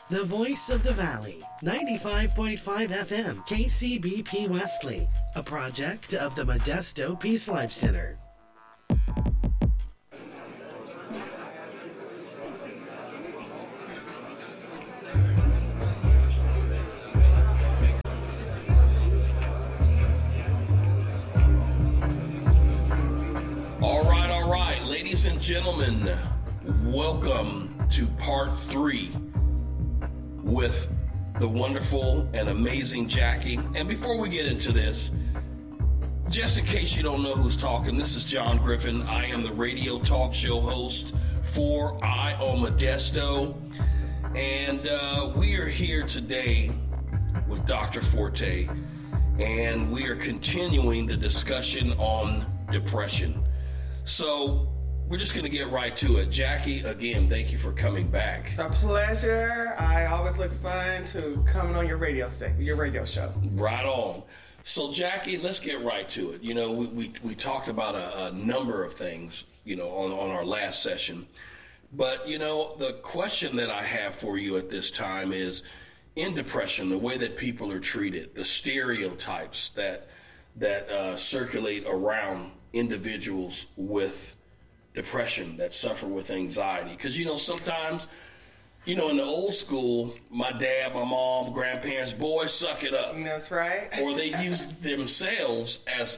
The voice of the valley, 95.5 FM, KCBP Wesley, a project of the Modesto Peace Life Center. All right, ladies and gentlemen, welcome to part 3 with the wonderful and amazing Jackie. And before we get into this, just in case you don't know who's talking, this is John Griffin. I am the radio talk show host for Eye on Modesto. And we are here today with Dr. Forte. And we are continuing the discussion on depression. So we're just going to get right to it. Jackie, again, thank you for coming back. It's a pleasure. I always look forward to coming on your radio show. Right on. So, Jackie, let's get right to it. You know, we talked about a number of things, you know, on our last session. But, you know, the question that I have for you at this time is, in depression, the way that people are treated, the stereotypes that circulate around individuals with depression, that suffer with anxiety. Because, you know, sometimes, you know, in the old school, my dad, my mom, grandparents, boys, suck it up. That's right. Or they use themselves as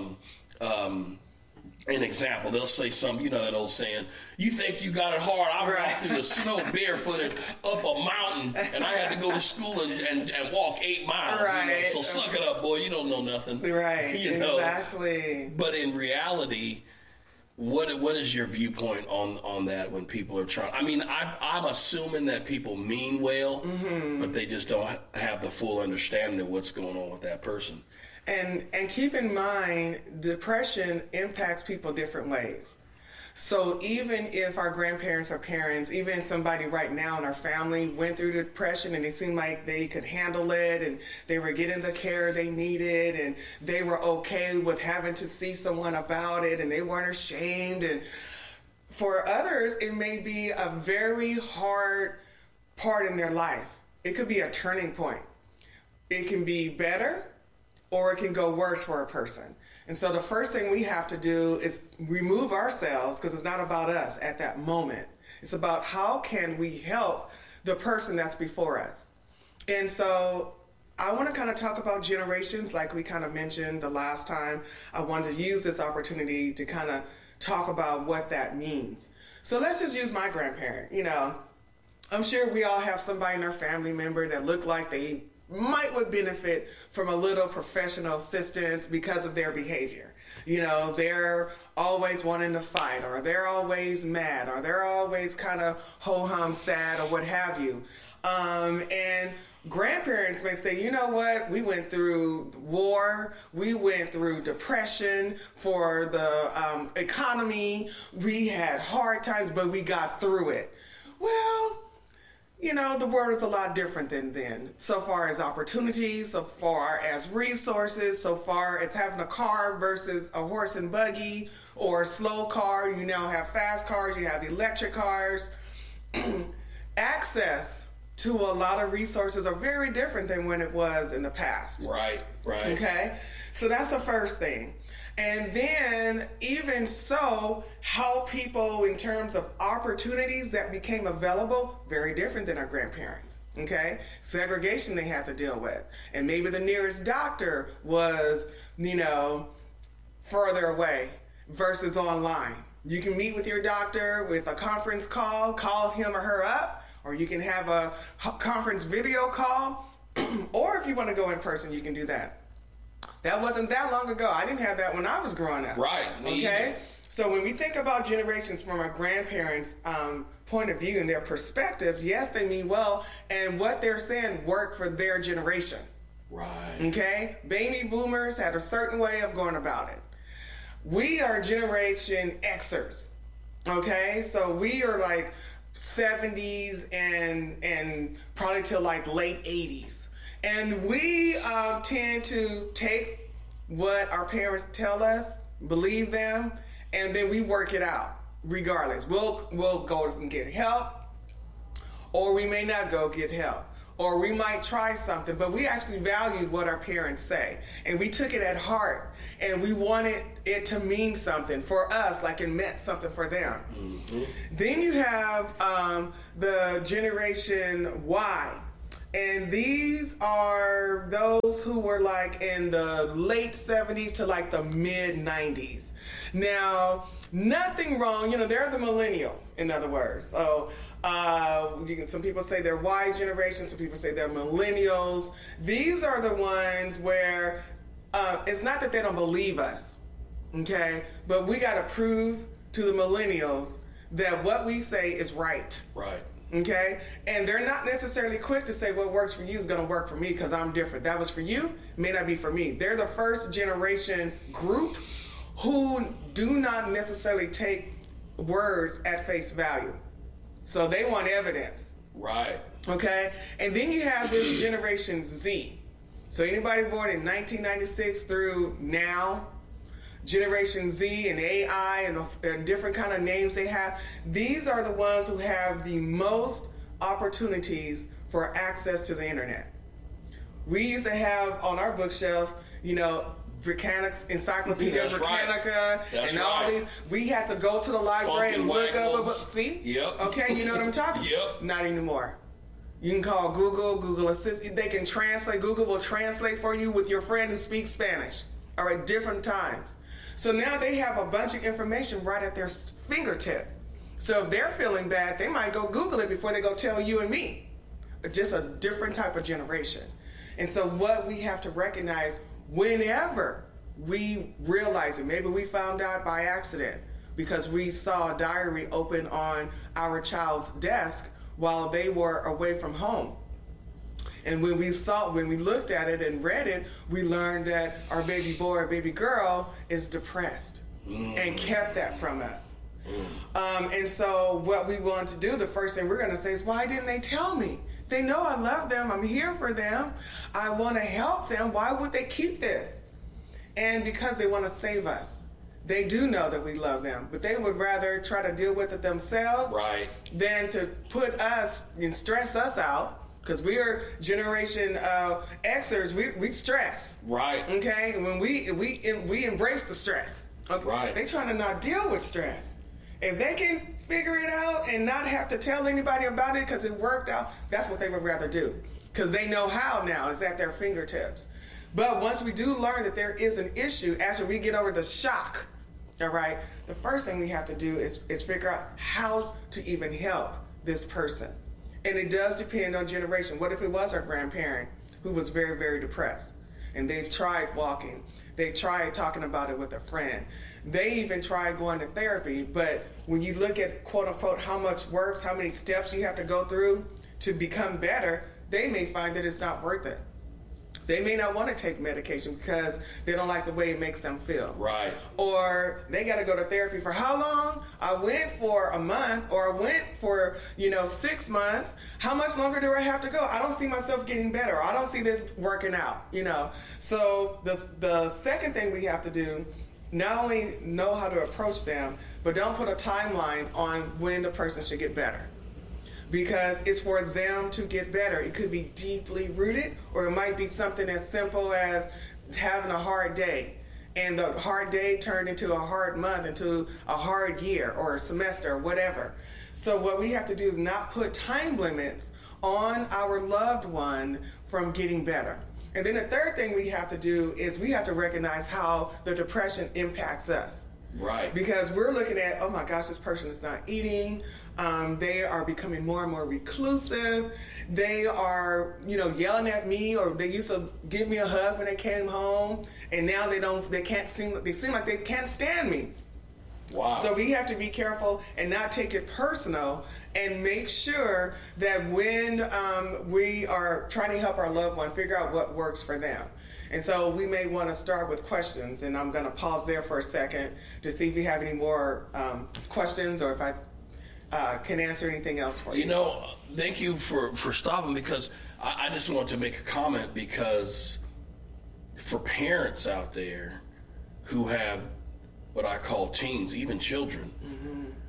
an example. They'll say something, you know, that old saying, you think you got it hard. I walked through the snow barefooted up a mountain, and I had to go to school and walk 8 miles. Right. You know? So suck it up, boy. You don't know nothing. Right. You know? Exactly. But in reality, what is your viewpoint on that when people are trying? I mean, I'm assuming that people mean well, but they just don't have the full understanding of what's going on with that person. And keep in mind, depression impacts people different ways. So even if our grandparents or parents, even somebody right now in our family went through depression and it seemed like they could handle it and they were getting the care they needed and they were okay with having to see someone about it and they weren't ashamed. And for others, it may be a very hard part in their life. It could be a turning point. It can be better or it can go worse for a person. And so the first thing we have to do is remove ourselves, because it's not about us at that moment. It's about how can we help the person that's before us. And so I want to kind of talk about generations like we kind of mentioned the last time. I wanted to use this opportunity to kind of talk about what that means. So let's just use my grandparent. You know, I'm sure we all have somebody in our family member that look like they would benefit from a little professional assistance because of their behavior. You know, they're always wanting to fight, or they're always mad, or they're always kind of ho-hum sad, or what have you. And grandparents may say, you know what, we went through war, we went through depression for the economy, we had hard times, but we got through it. Well, you know, the world is a lot different than then. So far as opportunities, so far as resources, so far as having a car versus a horse and buggy or a slow car. You now have fast cars, you have electric cars. Access to a lot of resources are very different than when it was in the past. Right. Okay? So that's the first thing. And then, even so, how people, in terms of opportunities that became available, very different than our grandparents, okay? Segregation they had to deal with. And maybe the nearest doctor was, you know, further away versus online. You can meet with your doctor with a conference call him or her up, or you can have a conference video call, or if you want to go in person, you can do that. That wasn't that long ago. I didn't have that when I was growing up. Right. Okay? So when we think about generations from our grandparents' point of view and their perspective, yes, they mean well, and what they're saying worked for their generation. Right. Okay? Baby boomers had a certain way of going about it. We are Generation Xers. Okay? So we are like 70s and probably till like late 80s. And we tend to take what our parents tell us, believe them, and then we work it out regardless. We'll go and get help, or we may not go get help, or we might try something, but we actually valued what our parents say, and we took it at heart, and we wanted it to mean something for us, like it meant something for them. Mm-hmm. Then you have the Generation Y. And these are those who were like in the late 70s to like the mid 90s. Now, nothing wrong, they're the millennials, in other words. So some people say they're Y generation, some people say they're millennials. These are the ones where it's not that they don't believe us, okay? But we got to prove to the millennials that what we say is right. Right. Okay? And they're not necessarily quick to say what works for you is going to work for me because I'm different. That was for you, may not be for me. They're the first generation group who do not necessarily take words at face value. So they want evidence. Right. Okay? And then you have this Generation Z. So anybody born in 1996 through now, Generation Z and AI and different kind of names they have, these are the ones who have the most opportunities for access to the internet. We used to have on our bookshelf, Britannic's Encyclopedia Britannica, and all these. We had to go to the library and look up a book. See? Yep. Okay, you know what I'm talking about? Yep. Not anymore. You can call Google Assist. They can translate. Google will translate for you with your friend who speaks Spanish, or at different times. So now they have a bunch of information right at their fingertip. So if they're feeling bad, they might go Google it before they go tell you and me. Just a different type of generation. And so what we have to recognize whenever we realize it, maybe we found out by accident because we saw a diary open on our child's desk while they were away from home. And when we looked at it and read it, we learned that our baby boy or baby girl is depressed and kept that from us. And so what we want to do, the first thing we're going to say is, why didn't they tell me? They know I love them. I'm here for them. I want to help them. Why would they keep this? And because they want to save us. They do know that we love them, but they would rather try to deal with it themselves than to put us and stress us out. Because we are Generation Xers, we stress. Right. Okay? And when we embrace the stress. Okay? Right. They trying to not deal with stress. If they can figure it out and not have to tell anybody about it because it worked out, that's what they would rather do. Because they know how now. It's at their fingertips. But once we do learn that there is an issue, after we get over the shock, all right, the first thing we have to do is figure out how to even help this person. And it does depend on generation. What if it was our grandparent who was very, very depressed? And they've tried walking. They've tried talking about it with a friend. They even tried going to therapy. But when you look at, quote unquote, how much works, how many steps you have to go through to become better, they may find that it's not worth it. They may not want to take medication because they don't like the way it makes them feel. Right. Or they got to go to therapy for how long? I went for a month, or I went for, 6 months. How much longer do I have to go? I don't see myself getting better. I don't see this working out, So the second thing we have to do, not only know how to approach them, but don't put a timeline on when the person should get better. Because it's for them to get better. It could be deeply rooted, or it might be something as simple as having a hard day. And the hard day turned into a hard month, into a hard year or a semester or whatever. So what we have to do is not put time limits on our loved one from getting better. And then the third thing we have to do is we have to recognize how the depression impacts us. Right. Because we're looking at, oh my gosh, this person is not eating. They are becoming more and more reclusive. They are, yelling at me, or they used to give me a hug when they came home, and now they seem like they can't stand me. Wow. So we have to be careful and not take it personal, and make sure that when we are trying to help our loved one, figure out what works for them. And so we may want to start with questions, and I'm going to pause there for a second to see if you have any more questions, or if I can answer anything else for you. Thank you for stopping, because I just want to make a comment, because for parents out there who have what I call teens, even children,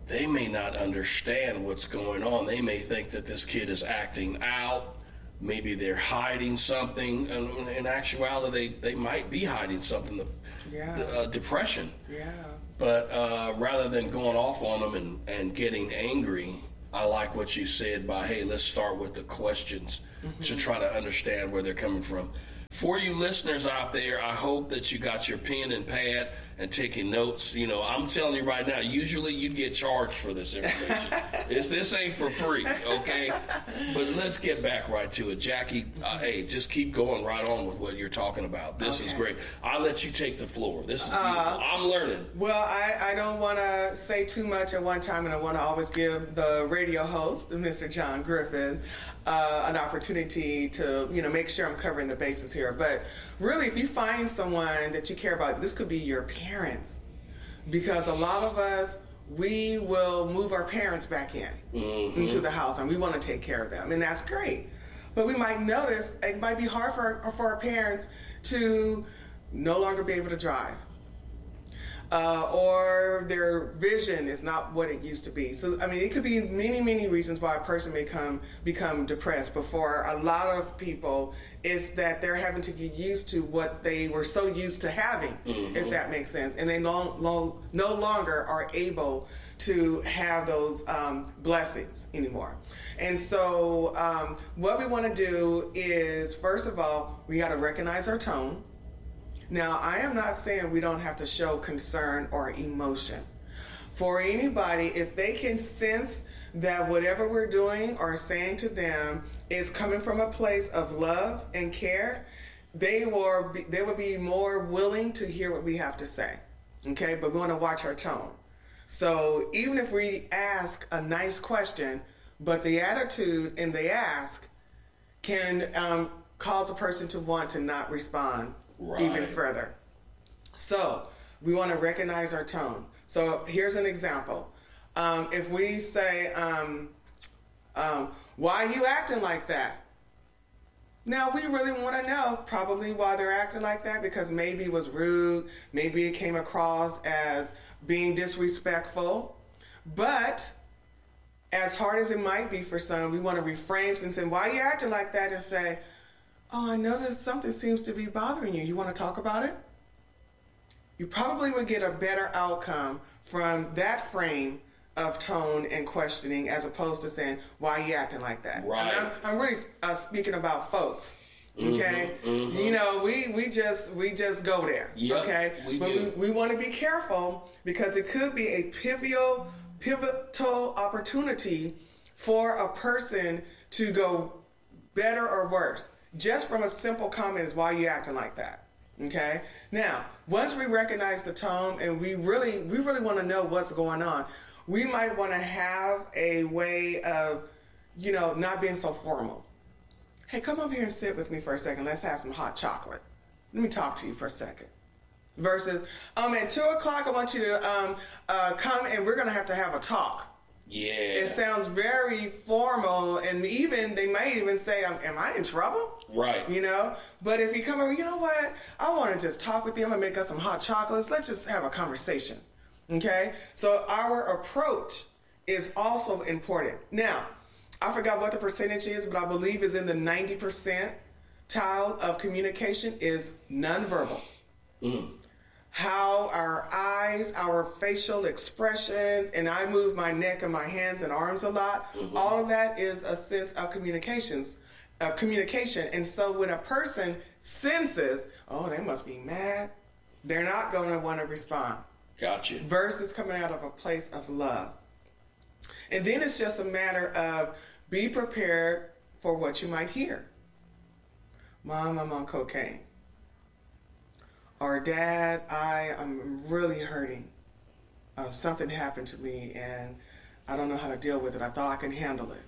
they may not understand what's going on. They may think that this kid is acting out. Maybe they're hiding something. And in actuality, they might be hiding something, depression. Yeah. But rather than going off on them and getting angry, I like what you said by, hey, let's start with the questions to try to understand where they're coming from. For you listeners out there, I hope that you got your pen and pad and taking notes. You know, I'm telling you right now, usually you'd get charged for this information. This ain't for free, okay? But let's get back right to it. Jackie, hey, just keep going right on with what you're talking about. This is great. I'll let you take the floor. This is beautiful. I'm learning. Well, I don't want to say too much at one time, and I want to always give the radio host, Mr. John Griffin, an opportunity to, make sure I'm covering the bases here. But really, if you find someone that you care about, this could be your parents, because a lot of us, we will move our parents back into the house, and we want to take care of them, and that's great. But we might notice it might be hard for our parents to no longer be able to drive. Or their vision is not what it used to be. So, it could be many, many reasons why a person may become depressed. But for a lot of people, it's that they're having to get used to what they were so used to having, if that makes sense. And they no longer are able to have those blessings anymore. And so what we want to do is, first of all, we got to recognize our tone. Now, I am not saying we don't have to show concern or emotion. For anybody, if they can sense that whatever we're doing or saying to them is coming from a place of love and care, they will be more willing to hear what we have to say. Okay, but we want to watch our tone. So even if we ask a nice question, but the attitude in the ask can cause a person to want to not respond even further. So we want to recognize our tone. So here's an example. If we say, why are you acting like that? Now, we really want to know probably why they're acting like that, because maybe it was rude, maybe it came across as being disrespectful. But as hard as it might be for some, we want to reframe and say, why are you acting like that? And say, oh, I noticed something seems to be bothering you. You want to talk about it? You probably would get a better outcome from that frame of tone and questioning, as opposed to saying, why are you acting like that? Right. I'm really speaking about folks. Okay. We just go there. Yep, okay. We want to be careful, because it could be a pivotal opportunity for a person to go better or worse, just from a simple comment is, why are you acting like that? Okay. Now, once we recognize the tone and we really want to know what's going on, we might want to have a way of, not being so formal. Hey, come over here and sit with me for a second. Let's have some hot chocolate. Let me talk to you for a second. Versus, at 2 o'clock, I want you to come and we're going to have a talk. Yeah. It sounds very formal, and they might even say, am I in trouble? Right. But if you come over, you know what? I want to just talk with you. I'm going to make us some hot chocolates. Let's just have a conversation. Okay? So our approach is also important. Now, I forgot what the percentage is, but I believe is in the 90% tile of communication is nonverbal. How our eyes, our facial expressions, and I move my neck and my hands and arms a lot. All of that is a sense of communication. And so when a person senses, oh, they must be mad, they're not going to want to respond. Gotcha. Versus coming out of a place of love. And then it's just a matter of be prepared for what you might hear. Mom, I'm on cocaine. Or Dad, I am really hurting. Something happened to me and I don't know how to deal with it. I thought I can handle it.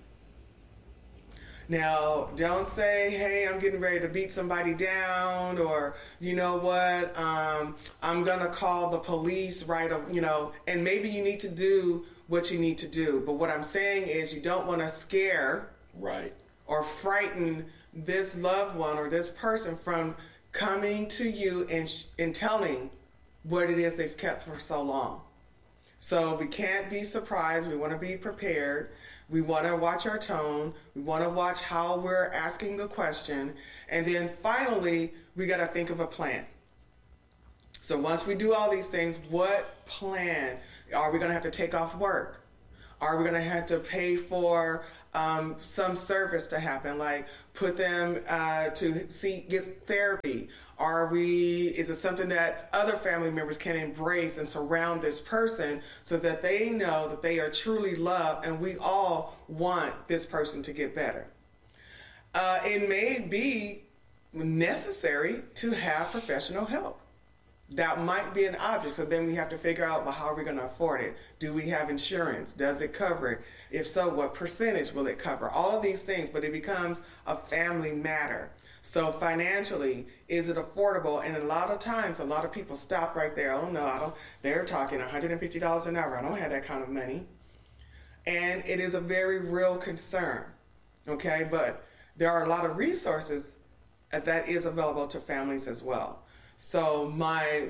Now, don't say, hey, I'm getting ready to beat somebody down, or, you know what, I'm going to call the police, right? And maybe you need to do what you need to do. But what I'm saying is you don't want to scare or frighten this loved one or this person from coming to you and telling what it is they've kept for so long. So we can't be surprised. We want to be prepared. We want to watch our tone. We want to watch how we're asking the question. And then finally, we got to think of a plan. So once we do all these things, what plan? Are we going to have to take off work? Are we going to have to pay for some service to happen, like put them to get therapy? Is it something that other family members can embrace and surround this person so that they know that they are truly loved and we all want this person to get better? It may be necessary to have professional help. That might be an object. So then we have to figure out, well, how are we going to afford it? Do we have insurance? Does it cover it? If so, what percentage will it cover? All of these things, but it becomes a family matter. So financially, is it affordable? And a lot of times, a lot of people stop right there. Oh no, they're talking $150 an hour. I don't have that kind of money. And it is a very real concern. Okay, but there are a lot of resources that is available to families as well. So my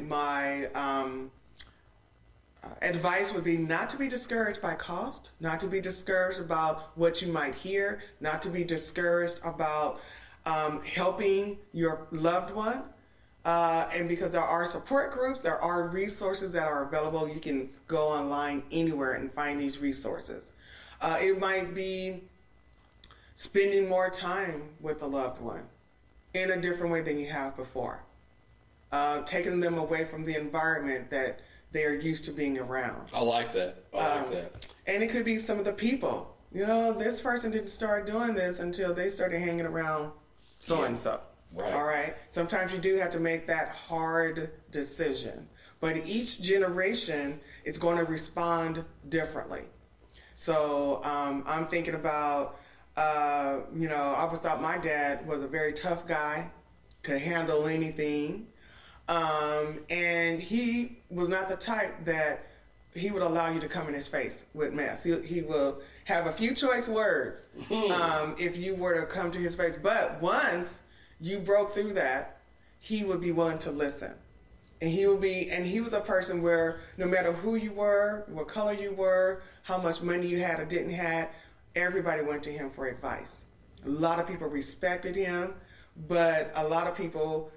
advice would be not to be discouraged by cost, not to be discouraged about what you might hear, not to be discouraged about helping your loved one. And because there are support groups, there are resources that are available. You can go online anywhere and find these resources. It might be spending more time with a loved one in a different way than you have before. Taking them away from the environment that they are used to being around. I like that. And it could be some of the people. You know, this person didn't start doing this until they started hanging around so-and-so. Right. All right? Sometimes you do have to make that hard decision. But each generation is going to respond differently. So I'm thinking about, I always thought my dad was a very tough guy, could handle anything. And he was not the type that he would allow you to come in his face with mess. He will have a few choice words if you were to come to his face. But once you broke through that, he would be willing to listen. And he was a person where no matter who you were, what color you were, how much money you had or didn't have, everybody went to him for advice. A lot of people respected him, but a lot of people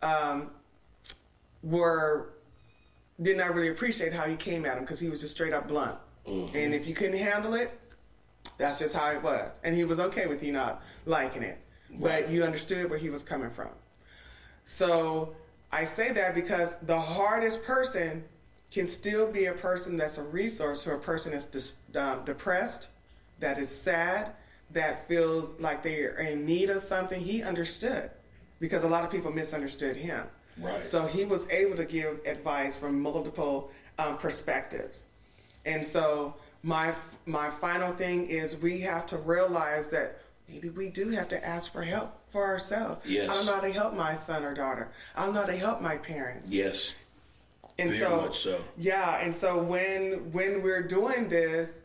did not really appreciate how he came at him because he was just straight up blunt. Mm-hmm. And if you couldn't handle it, that's just how it was. And he was okay with you not liking it, but you understood where he was coming from. So I say that because the hardest person can still be a person that's a resource to a person that's depressed, that is sad, that feels like they're in need of something. He understood because a lot of people misunderstood him. Right. So he was able to give advice from multiple perspectives. And so my final thing is we have to realize that maybe we do have to ask for help for ourselves. Yes. I don't know how to help my son or daughter. I don't know how to help my parents. Yes. And very much so. Yeah, and so when we're doing this,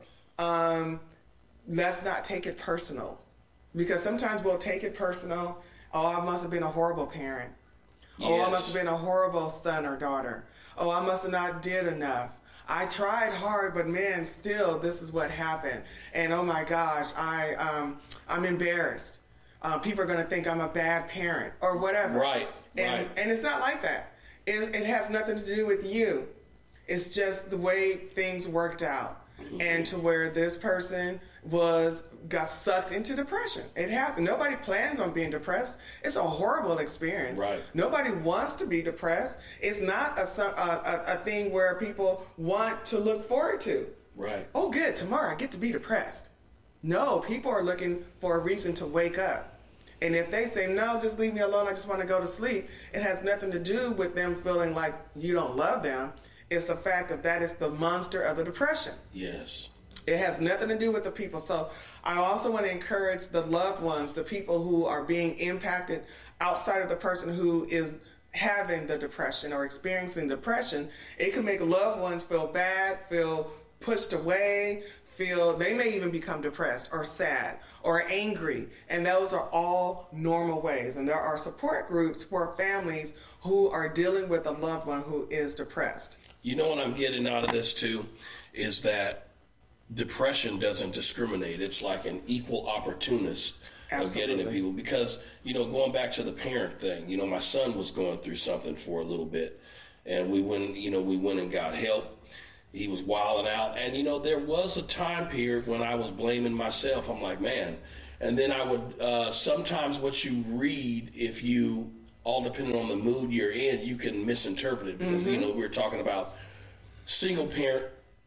let's not take it personal. Because sometimes we'll take it personal. Oh, I must have been a horrible parent. Yes. Oh, I must have been a horrible son or daughter. Oh, I must have not did enough. I tried hard, but man, still, this is what happened. And oh my gosh, I'm embarrassed. People are going to think I'm a bad parent or whatever. Right. And it's not like that. It has nothing to do with you. It's just the way things worked out, and to where this person got sucked into depression. It happened. Nobody plans on being depressed. It's a horrible experience. Right. Nobody wants to be depressed. It's not a thing where people want to look forward to. Right. Oh, good. Tomorrow I get to be depressed. No, people are looking for a reason to wake up. And if they say, no, just leave me alone, I just want to go to sleep, it has nothing to do with them feeling like you don't love them. It's the fact that is the monster of the depression. Yes. It has nothing to do with the people. So I also want to encourage the loved ones, the people who are being impacted outside of the person who is having the depression or experiencing depression. It can make loved ones feel bad, feel pushed away, they may even become depressed or sad or angry. And those are all normal ways. And there are support groups for families who are dealing with a loved one who is depressed. You know what I'm getting out of this too is that depression doesn't discriminate. It's like an equal opportunist of getting to people because, going back to the parent thing, my son was going through something for a little bit and we went and got help. He was wilding out. And, there was a time period when I was blaming myself. I'm like, man. And then I would, sometimes what you read, if you, all depending on the mood you're in, you can misinterpret it. Because, we were talking about single parent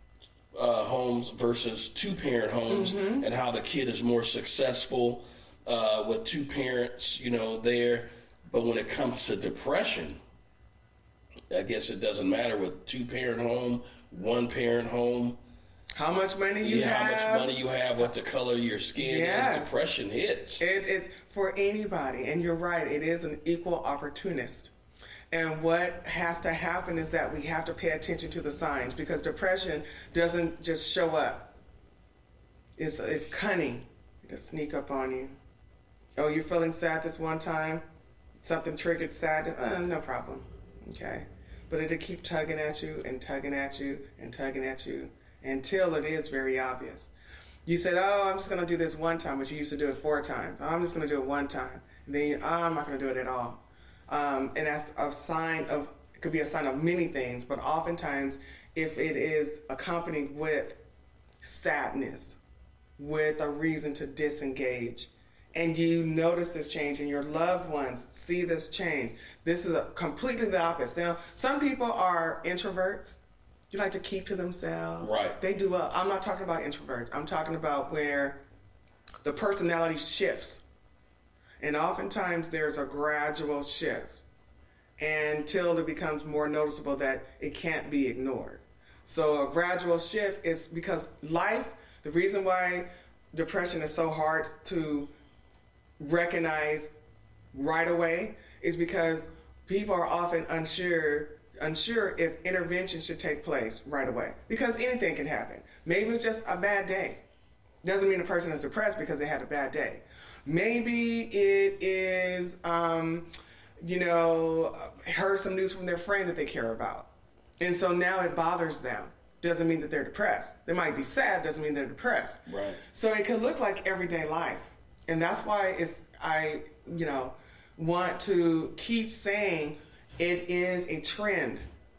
homes versus two-parent homes and how the kid is more successful with two parents, there. But when it comes to depression, I guess it doesn't matter with two-parent home, one-parent home. How much money you have. How much money you have, what the color of your skin is. Depression hits. It for anybody. And you're right, it is an equal opportunist. And what has to happen is that we have to pay attention to the signs because depression doesn't just show up. It's cunning. It'll sneak up on you. Oh, you're feeling sad this one time? Something triggered sad? No problem. Okay. But it'll keep tugging at you and tugging at you and tugging at you until it is very obvious. You said, oh, I'm just going to do this one time, but you used to do it 4 times. I'm just going to do it one time. And then I'm not going to do it at all. And that's a sign of, it could be a sign of many things, but oftentimes if it is accompanied with sadness, with a reason to disengage, and you notice this change and your loved ones see this change, this is completely the opposite. Now, some people are introverts. You like to keep to themselves. Right. They do well. I'm not talking about introverts. I'm talking about where the personality shifts. And oftentimes there's a gradual shift until it becomes more noticeable that it can't be ignored. So a gradual shift is because life, the reason why depression is so hard to recognize right away is because people are often unsure if intervention should take place right away. Because anything can happen. Maybe it's just a bad day. Doesn't mean a person is depressed because they had a bad day. Maybe it is, heard some news from their friend that they care about. And so now it bothers them. Doesn't mean that they're depressed. They might be sad, doesn't mean they're depressed. Right. So it can look like everyday life. And that's why I want to keep saying it is a trend.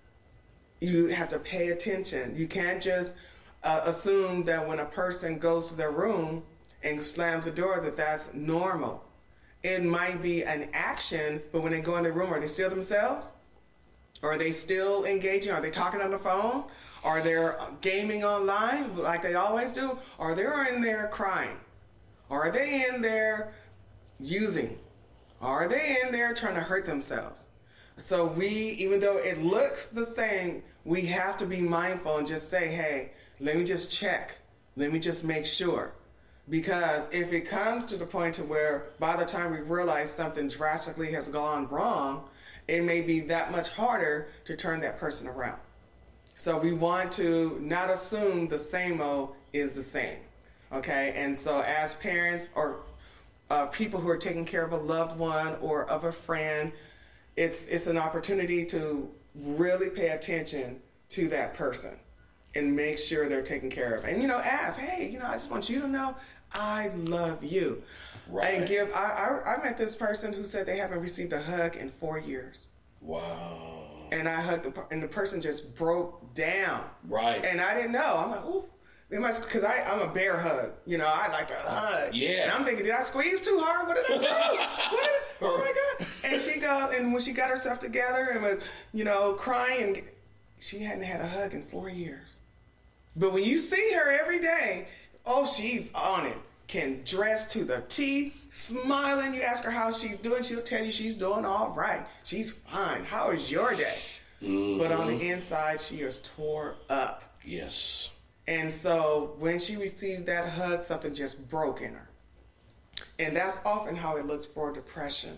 You have to pay attention. You can't just assume that when a person goes to their room and slams the door that that's normal. It might be an action, but when they go in their room, are they still themselves? Are they still engaging? Are they talking on the phone? Are they gaming online like they always do? Are they in there crying? Are they in there using? Are they in there trying to hurt themselves? So even though it looks the same, we have to be mindful and just say, hey, let me just check. Let me just make sure. Because if it comes to the point to where by the time we realize something drastically has gone wrong, it may be that much harder to turn that person around. So we want to not assume the same-o is the same. Okay? And so as parents or people who are taking care of a loved one or of a friend, it's an opportunity to really pay attention to that person and make sure they're taken care of. And, ask, hey, I just want you to know I love you. Right. And I met this person who said they haven't received a hug in 4 years. Wow. And I hugged and the person just broke down. Right. And I didn't know. I'm like, ooh. Because I'm a bear hug. I like to hug. Yeah. And I'm thinking, did I squeeze too hard? What did I do? Oh my God. And she goes, and when she got herself together and was, crying, and she hadn't had a hug in 4 years. But when you see her every day, she's on it. Can dress to the T, smiling. You ask her how she's doing, she'll tell you she's doing all right. She's fine. How is your day? Mm-hmm. But on the inside, she is tore up. Yes. And so when she received that hug, something just broke in her. And that's often how it looks for depression.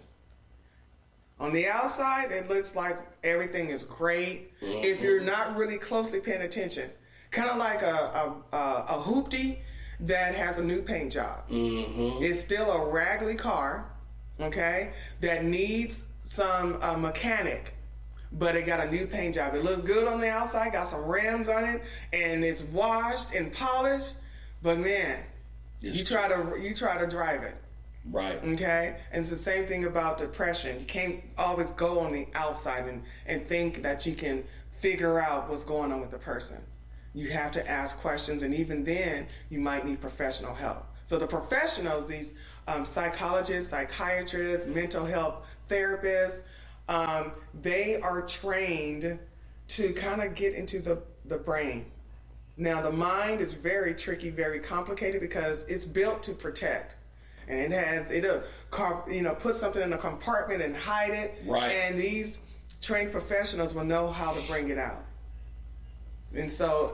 On the outside, it looks like everything is great. Mm-hmm. If you're not really closely paying attention. Kind of like a hoopty that has a new paint job. Mm-hmm. It's still a raggedy car, okay, that needs some mechanic but it got a new paint job. It looks good on the outside, got some rims on it, and it's washed and polished. But man, you try to drive it. Right. Okay? And it's the same thing about depression. You can't always go on the outside and think that you can figure out what's going on with the person. You have to ask questions, and even then, you might need professional help. So the professionals, these psychologists, psychiatrists, mental health therapists, they are trained to kind of get into the brain. Now, the mind is very tricky, very complicated because it's built to protect. And it'll put something in a compartment and hide it. Right. And these trained professionals will know how to bring it out. And so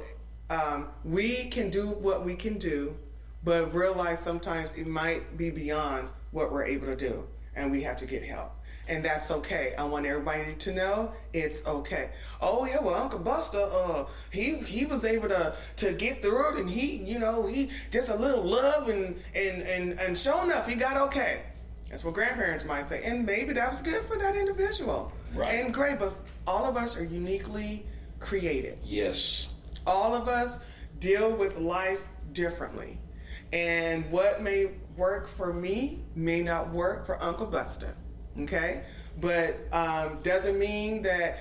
we can do what we can do, but realize sometimes it might be beyond what we're able to do, and we have to get help. And that's okay. I want everybody to know it's okay. Oh yeah, well, Uncle Buster, he was able to get through it, and he just a little love and sure enough, he got okay. That's what grandparents might say, and maybe that was good for that individual. Right. And great, but all of us are uniquely created. Yes. All of us deal with life differently, and what may work for me may not work for Uncle Buster. Okay, but doesn't mean that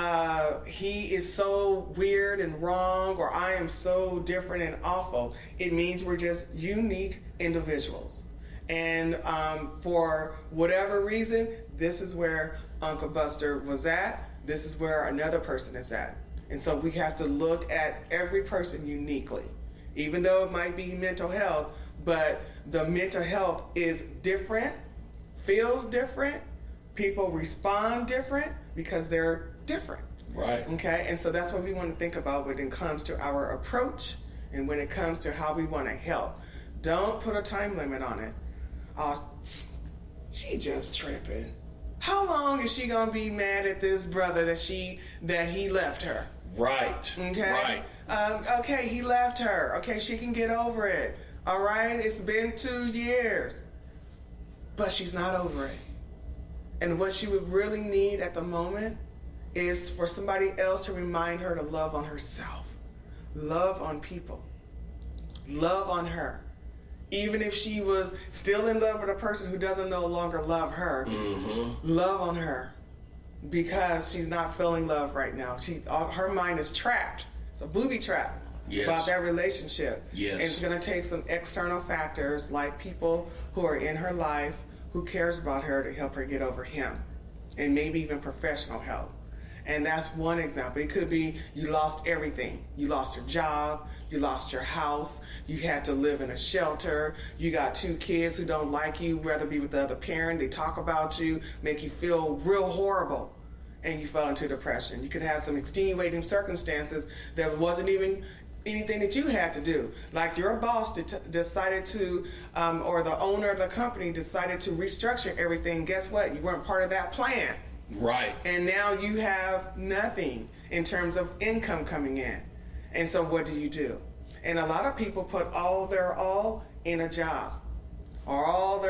he is so weird and wrong, or I am so different and awful. It means we're just unique individuals. And for whatever reason, this is where Uncle Buster was at. This is where another person is at. And so we have to look at every person uniquely, even though it might be mental health, but the mental health is different, feels different, people respond different because they're different. Right. Okay, and so that's what we want to think about when it comes to our approach and when it comes to how we want to help. Don't put a time limit on it. She just tripping. How long is she gonna be mad at this brother that he left her? Right. Okay. Right. Okay, he left her. Okay, she can get over it. All right, it's been 2 years, but she's not over it. And what she would really need at the moment is for somebody else to remind her to love on herself, love on people, love on her. Even if she was still in love with a person who doesn't no longer love her, love on her, because she's not feeling love right now. Her mind is trapped. It's a booby trap. Yes. About that relationship. Yes. And it's going to take some external factors like people who are in her life who cares about her to help her get over him, and maybe even professional help. And that's one example. It could be you lost everything. You lost your job, you lost your house, you had to live in a shelter, you got 2 kids who don't like you, rather be with the other parent, they talk about you, make you feel real horrible, and you fell into depression. You could have some extenuating circumstances that wasn't even anything that you had to do. Like your boss decided to, or the owner of the company decided to restructure everything. Guess what? You weren't part of that plan. Right. And now you have nothing in terms of income coming in. And so what do? And a lot of people put all their all in a job, or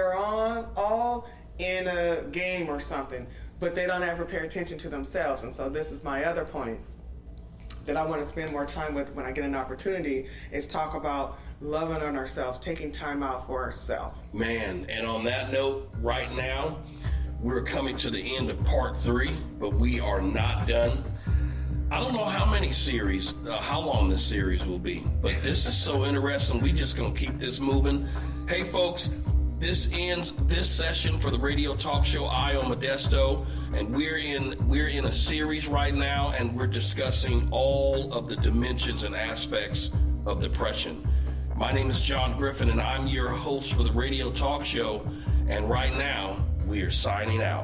all in a game or something, but they don't ever pay attention to themselves. And so this is my other point that I want to spend more time with when I get an opportunity, is talk about loving on ourselves, taking time out for ourselves. Man, and on that note, right now, we're coming to the end of part 3, but we are not done. I don't know how long this series will be, but this is so interesting. We just gonna keep this moving. Hey folks, this ends this session for the radio talk show Eye on Modesto, and we're in a series right now, and we're discussing all of the dimensions and aspects of depression. My name is John Griffin, and I'm your host for the radio talk show, and right now we are signing out.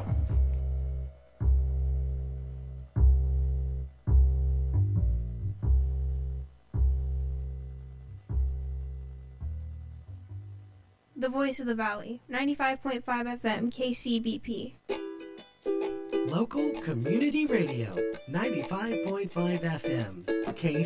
The Voice of the Valley, 95.5 FM, KCBP. Local community radio, 95.5 FM, KCBP.